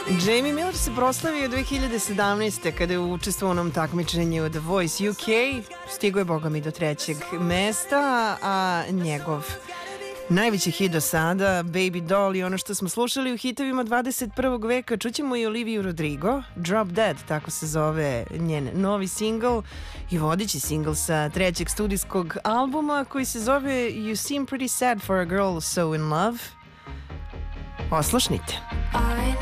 Jamie Miller se proslavio 2017. kada je učestvovao u onom takmičenju The Voice UK. Stigo je, boga mi, do 3. mesta, a njegov najveći hit do sada, Baby Doll, i ono što smo slušali u hitovima 21. veka, čućemo i Oliviju Rodrigo, Drop Dead, tako se zove njen novi singl i vodeći singl sa 3. studijskog albuma koji se zove You Seem Pretty Sad for a Girl So in Love. Oslušnite.